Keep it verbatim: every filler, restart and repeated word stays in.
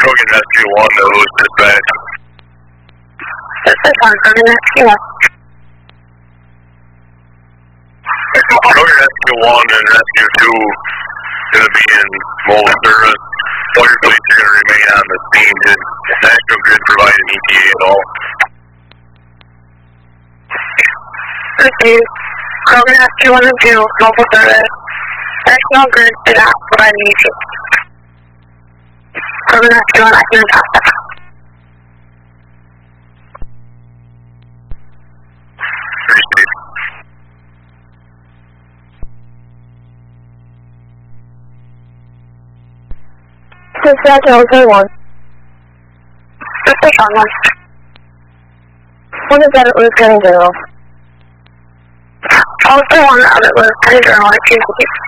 Krogan Rescue one, the who's dispatch. This is on Krogan Rescue one. Krogan Rescue one and Rescue two going to be in mobile service. All your fleets are going to remain on the scene. Did National Grid provide an E T A at all? Okay. Krogan Rescue one and two, mobile service. National Grid did not provide an E T A. Krogan Rescue one, I can pass that. Dispatch L J one. Dispatch on one. What is that it was getting zero? L J one, it was getting zero, I choose to keep.